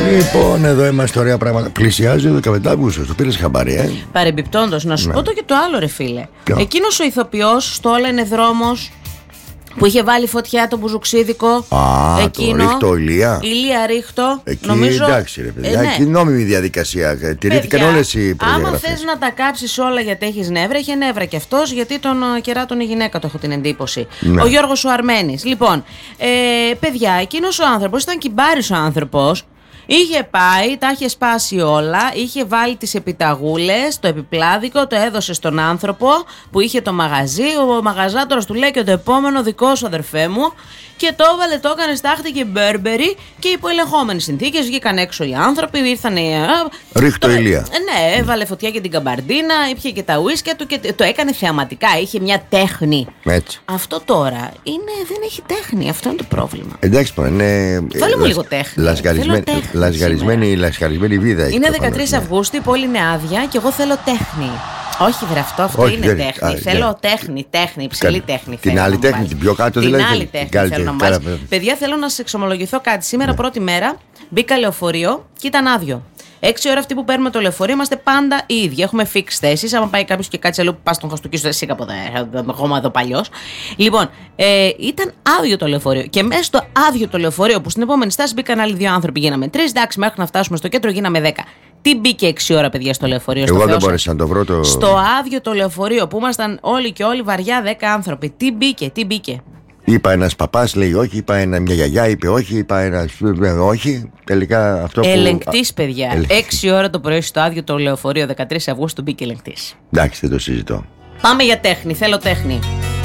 Λοιπόν, εδώ είμαστε, ωραία πράγματα. Πλησιάζει ο 15 Αυγούστου. Το πήρες χαμπάρι, Παρεμπιπτόντως, να σου πω το και το άλλο, ρε φίλε. Εκείνος ο ηθοποιός στο Όλα είναι δρόμος, που είχε βάλει φωτιά το μπουζουξίδικο. Εκείνο. Το Ρίχτο Ηλία. Ηλία Ρίχτο. Εκεί, νομίζω, εντάξει, ρε παιδιά. Εκεί νόμιμη διαδικασία. Τηρήθηκαν όλες οι προδιαγραφές. Άμα θες να τα κάψεις όλα γιατί έχεις νεύρα, είχε νεύρα κι αυτός, γιατί τον κεράτωνε η γυναίκα, το έχω την εντύπωση. Ναι. Ο Γιώργος ο Αρμένης. Λοιπόν, παιδιά, εκείνος ο άνθρωπος ήταν κυμπάρης ο άνθρωπος. Είχε πάει, τα είχε σπάσει όλα, είχε βάλει τις επιταγούλες, το επιπλάδικο, το έδωσε στον άνθρωπο που είχε το μαγαζί. Ο μαγαζάτορας του λέει και το επόμενο δικό σου, αδερφέ μου, και το έβαλε, το έκανε στάχτη και μπέρμπερι και υπό ελεγχόμενες συνθήκες. Βγήκαν έξω οι άνθρωποι, ήρθανε. Ρίχτο Ηλία. Ναι, έβαλε φωτιά και την καμπαρντίνα, ήπια και τα ουίσκια του και το έκανε θεαματικά. Είχε μια τέχνη. Έτσι. Αυτό τώρα δεν έχει τέχνη, αυτό είναι το πρόβλημα. Εντάξει, θέλω μου λίγο τέχνη. Λασγαρισμένη βίδα. Είναι 13 Αυγούστου, η πόλη είναι άδεια και εγώ θέλω τέχνη. Όχι, αυτό είναι τέχνη. Θέλω τέχνη, υψηλή τέχνη. Την άλλη τέχνη, την πιο κάτω δηλαδή. Την άλλη τέχνη θέλω να μάθω. Παιδιά, θέλω να σας εξομολογηθώ κάτι. Σήμερα πρώτη μέρα μπήκα λεωφορείο και ήταν άδειο. 6 ώρα αυτοί που παίρνουμε το λεωφορείο είμαστε πάντα οι ίδιοι. Έχουμε fix θέσεις. Άμα πάει κάποιος και κάτσει αλλού που πας τον χαστούκι σου, εσύ κάποτε. Εγώ εδώ παλιός. Λοιπόν, ήταν άδειο το λεωφορείο. Και μέσα στο άδειο το λεωφορείο που στην επόμενη στάση μπήκαν άλλοι 2 άνθρωποι. Γίναμε 3. Εντάξει, μέχρι να φτάσουμε στο κέντρο γίναμε 10. Τι μπήκε 6 ώρα, παιδιά, στο λεωφορείο? Εγώ δεν μπόρεσα να το βρω. Στο άδειο το λεωφορείο που ήμασταν όλοι και όλοι βαριά 10 άνθρωποι. Τι μπήκε. Είπα ένας παπάς, λέει όχι. Είπα μια γιαγιά, είπε όχι. Είπα ένας όχι. Τελικά αυτό που. Ελεγκτής, παιδιά. 6 ώρα το πρωί στο άδειο το λεωφορείο, 13 Αυγούστου μπήκε ελεγκτής. Εντάξει, δεν το συζητώ. Πάμε για τέχνη. Θέλω τέχνη.